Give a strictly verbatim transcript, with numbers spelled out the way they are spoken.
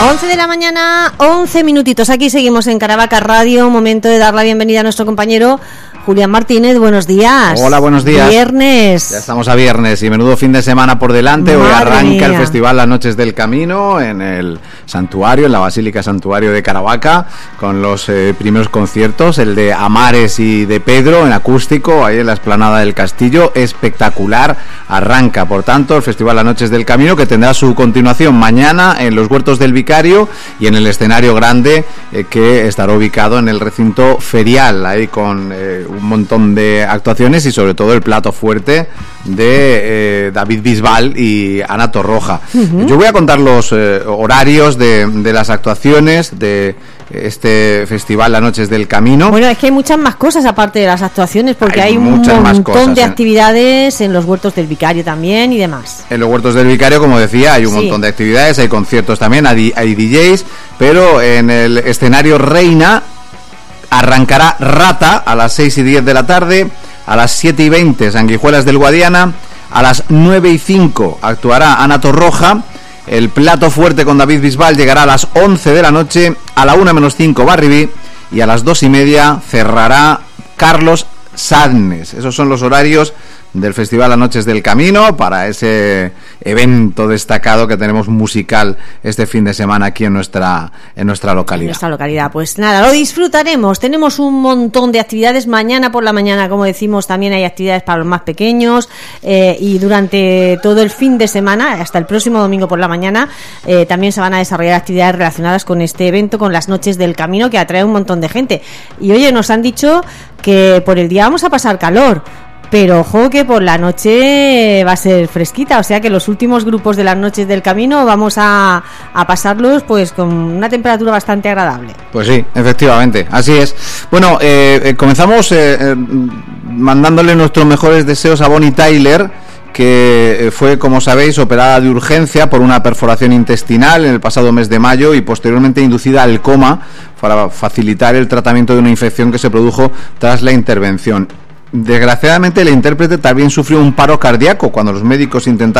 once de la mañana, once minutitos. Aquí seguimos en Caravaca Radio. Momento de dar la bienvenida a nuestro compañero Julián Martínez. Buenos días. Hola, buenos días. Viernes. Ya estamos a viernes y menudo fin de semana por delante. Madre Hoy arranca mía. el festival Las Noches del Camino en el santuario, en la Basílica Santuario de Caravaca, con los eh, primeros conciertos, el de Amares y de Pedro en acústico, ahí en la explanada del Castillo. Espectacular. Arranca, por tanto, el festival Las Noches del Camino, que tendrá su continuación mañana en los Huertos del Vicario y en el escenario grande eh, que estará ubicado en el recinto ferial, ahí con eh, un montón de actuaciones y sobre todo el plato fuerte de eh, David Bisbal y Ana Torroja. Uh-huh. Yo voy a contar los eh, horarios de, de las actuaciones de este festival Las Noches del Camino. Bueno, es que hay muchas más cosas aparte de las actuaciones, porque hay, hay un montón cosas, de ¿eh? actividades en los Huertos del Vicario también y demás. En los Huertos del Vicario, como decía, hay un sí. montón de actividades, hay conciertos también, hay, hay D Js, pero en el escenario Reina arrancará Rata a las seis y diez de la tarde, a las siete y veinte Sanguijuelas del Guadiana, a las nueve y cinco actuará Ana Torroja. El plato fuerte con David Bisbal llegará a las once de la noche, a la una menos cinco Barribí y a las dos y media cerrará Carlos Sadnes. Esos son los horarios del Festival Las Noches del Camino para ese evento destacado que tenemos musical este fin de semana aquí en nuestra en nuestra localidad. En nuestra localidad, pues nada, lo disfrutaremos. Tenemos un montón de actividades. Mañana por la mañana, como decimos, también hay actividades para los más pequeños eh, y durante todo el fin de semana, hasta el próximo domingo por la mañana, eh, también se van a desarrollar actividades relacionadas con este evento, con Las Noches del Camino, que atrae un montón de gente. Y oye, nos han dicho que por el día vamos a pasar calor, pero ojo que por la noche va a ser fresquita, o sea que los últimos grupos de Las Noches del Camino vamos a, a pasarlos pues con una temperatura bastante agradable. Pues sí, efectivamente, así es. Bueno, eh, eh, comenzamos eh, eh, mandándole nuestros mejores deseos a Bonnie Tyler, que fue, como sabéis, operada de urgencia por una perforación intestinal en el pasado mes de mayo y posteriormente inducida al coma para facilitar el tratamiento de una infección que se produjo tras la intervención. Desgraciadamente, el intérprete también sufrió un paro cardíaco cuando los médicos intentaron